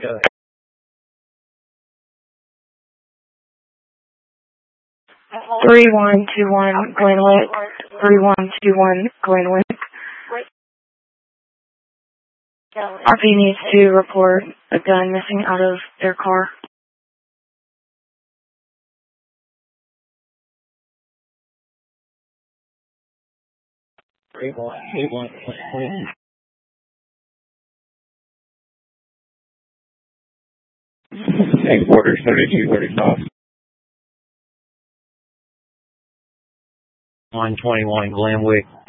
Go ahead. 3121 Glenwick. 3121 Glenwick. RP needs to report a gun missing out of their car. Headquarters 3235. 121 Glenwick.